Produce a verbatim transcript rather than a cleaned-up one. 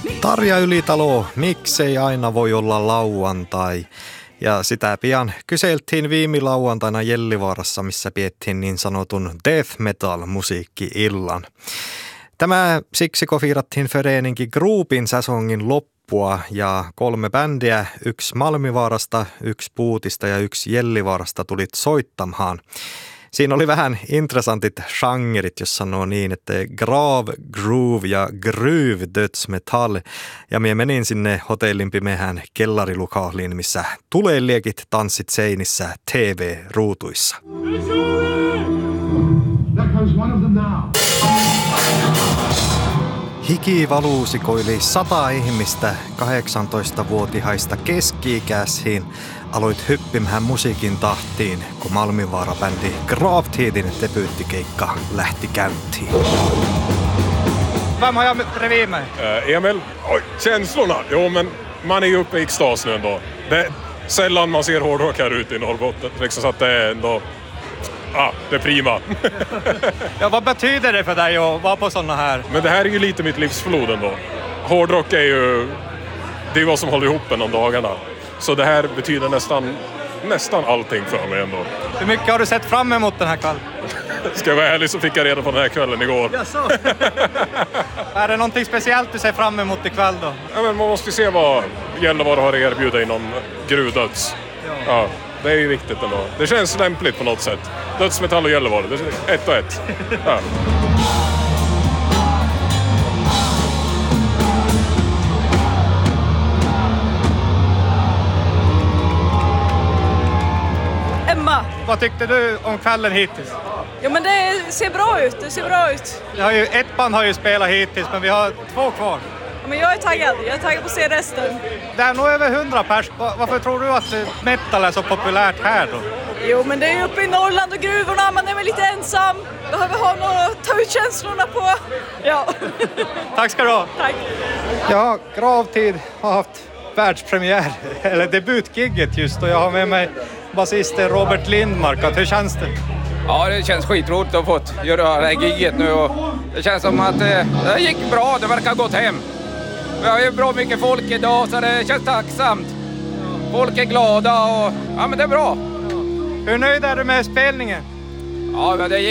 Tarja Ylitalo, miksei aina voi olla lauantai? Ja sitä pian kyseltiin viime lauantaina Jellivaarassa, missä piettiin niin sanotun death metal musiikki-illan. Tämä siksi, kun fiirattiin Föreninki Groupin säsongin loppua ja kolme bändiä, yksi Malmivaarasta, yksi Puutista ja yksi Jellivaarasta tulit soittamaan. Siinä oli vähän interessantit genret, jos sanoo niin, että grav, groove ja groove dödsmetall. Ja minä menin sinne hotellin pimeään kellarilukaaliin, missä tuleliekit tanssit seinissä T V-ruutuissa. Hiki valuusikoili sata ihmistä kahdeksantoistavuotiaista keski-ikäisiin. Aloit hyppimään musiikin tahtiin, kun Malmivaara-bändi Gravtidin debyyttikeikka lähti käyntiin. Vem har jag bredvid mig? Uh, Emil, oj, känslorna. Jo, men man är ju uppe i extas nu ändå. Det, sällan man ser hårdrock här ute i Norrbotten. Liksom så att det är ändå... Ah, det är prima. Ja, vad betyder det för dig att vara på sådana här? Men det här är ju lite mitt livsflod ändå. Hårdrock är ju... Det är vad som håller ihop en om dagarna. Så det här betyder nästan, nästan allting för mig ändå. Hur mycket har du sett fram emot den här kvällen? Ska jag vara ärlig så fick jag reda på den här kvällen igår. Jaså? Är det någonting speciellt du ser fram emot ikväll då? Ja, men man måste se vad Gällivare har att erbjuda inom gruvdöds. Ja. Ja, det är ju viktigt ändå. Det känns lämpligt på något sätt. Dödsmetall och Gällivare, det är ett och ett. Ja. Emma. Vad tyckte du om kvällen hittills? Ja, men det ser bra ut, det ser bra ut. Vi har ju, ett band har ju spelat hittills, men vi har två kvar. Ja, men jag är taggad, jag är taggad på att se resten. Det är nog över hundra pers. Varför tror du att metal är så populärt här då? Jo, men det är ju uppe i Norrland och gruvorna, man är väl lite ensam. Behöver ha något att ta ut känslorna på. Ja. Tack ska du ha. Tack. Ja, Gravtid har haft världspremiär, eller debutgigget just, och jag har med mig basisten Robert Lindmark. Hur känns det? Ja, det känns skitroligt att ha fått göra det här gigget nu, och det känns som att eh, det gick bra, det verkar gått hem. Vi har ju bra mycket folk idag, så det känns tacksamt. Folk är glada och ja, men det är bra. Hur nöjd är du med spelningen? Ja, men det